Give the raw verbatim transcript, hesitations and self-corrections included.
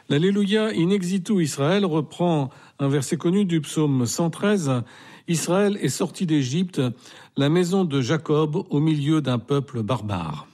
L'Alléluia in exitu Israël reprend un verset connu du psaume cent treize. Israël est sorti d'Égypte, la maison de Jacob au milieu d'un peuple barbare.